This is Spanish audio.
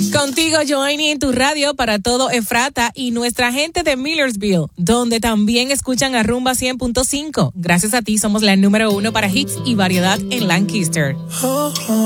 Contigo, Joanny, en tu radio para todo Efrata y nuestra gente de Millersville, donde también escuchan a Rumba 100.5. Gracias a ti somos la número 1 para hits y variedad en Lancaster.